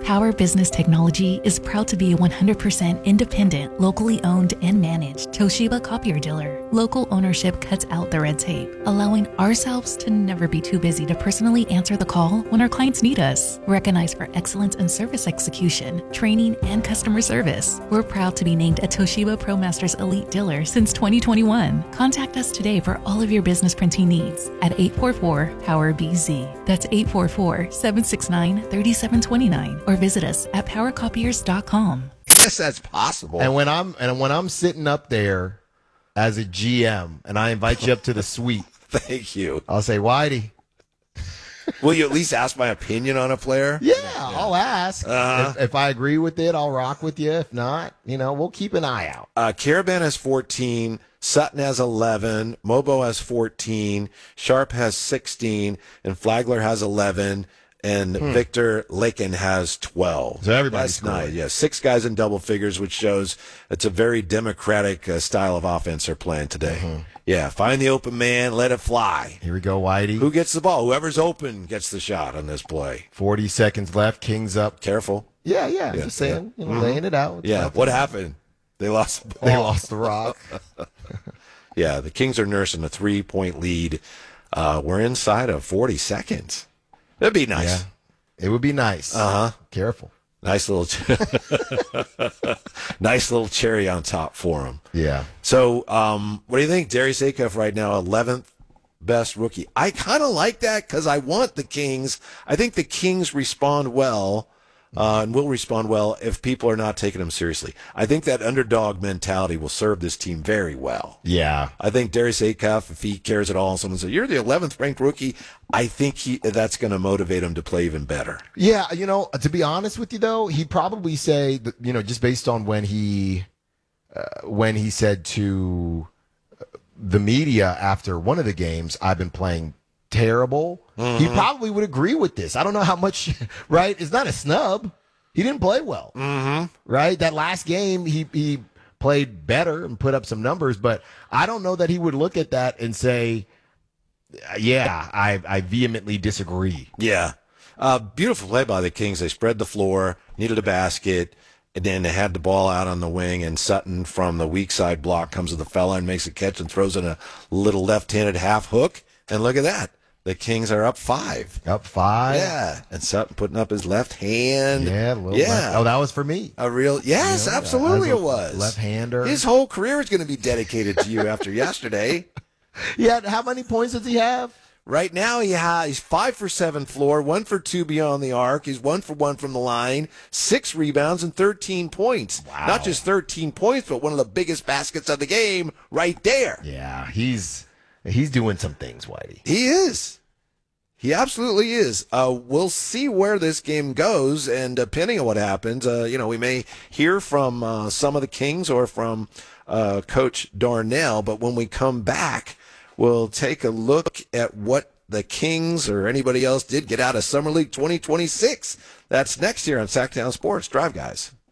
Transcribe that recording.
Power Business Technology is proud to be a 100% independent, locally owned and managed Toshiba copier dealer. Local ownership cuts out the red tape, allowing ourselves to never be too busy to personally answer the call when our clients need us. Recognized for excellence in service execution, training, and customer service, we're proud to be named a Toshiba ProMasters Elite dealer since 2021. Contact us today for all of your business printing needs at 844-POWER-BZ. That's 844-769-3729. Or visit us at powercopiers.com. Yes, that's possible. And when I'm sitting up there as a GM and I invite you up to the suite, thank you. I'll say, Whitey, will you at least ask my opinion on a player? Yeah, I'll ask. If I agree with it, I'll rock with you. If not, we'll keep an eye out. Caravan has 14. Sutton has 11. Mobo has 14. Sharp has 16. And Flagler has 11. And Victor Lakin has 12. So everybody's nice. Yeah, 6 guys in double figures, which shows it's a very democratic style of offense they're playing today. Mm-hmm. Yeah, find the open man, let it fly. Here we go, Whitey. Who gets the ball? Whoever's open gets the shot on this play. 40 seconds left. Kings up. Careful. Yeah. Just saying, laying it out. What happened? They lost the ball. They lost the rock. Yeah, the Kings are nursing a 3-point lead. We're inside of 40 seconds. That'd be nice. Yeah, it would be nice. Careful. Nice little cherry on top for him. Yeah. So, what do you think? Darius Acuff right now, 11th best rookie. I kind of like that because I want the Kings. I think the Kings respond well and will respond well if people are not taking them seriously. I think that underdog mentality will serve this team very well. Yeah. I think Darius Acuff, if he cares at all, and someone says, you're the 11th ranked rookie, I think that's going to motivate him to play even better. Yeah, to be honest with you, though, he'd probably say, just based on when he said to the media after one of the games, I've been playing terrible. Mm-hmm. He probably would agree with this. I don't know how much, right? It's not a snub. He didn't play well, right? That last game, he played better and put up some numbers, but I don't know that he would look at that and say, yeah, I vehemently disagree. Yeah. Beautiful play by the Kings. They spread the floor, needed a basket, and then they had the ball out on the wing, and Sutton from the weak side block comes to the fella and makes a catch and throws in a little left-handed half hook. And look at that. The Kings are up 5. Up 5? Yeah. And Sutton putting up his left hand. Yeah, left. Oh, that was for me. Yes, absolutely it was. Left-hander. His whole career is going to be dedicated to you after yesterday. Yeah, how many points does he have? Right now he's 5 for 7 floor, 1 for 2 beyond the arc. He's 1 for 1 from the line, 6 rebounds and 13 points. Wow. Not just 13 points, but one of the biggest baskets of the game right there. Yeah, he's doing some things, Whitey. He is. He absolutely is. We'll see where this game goes, and depending on what happens, we may hear from some of the Kings or from Coach Darnell, but when we come back, we'll take a look at what the Kings or anybody else did get out of Summer League 2026. That's next year on Sacktown Sports. Drive, guys.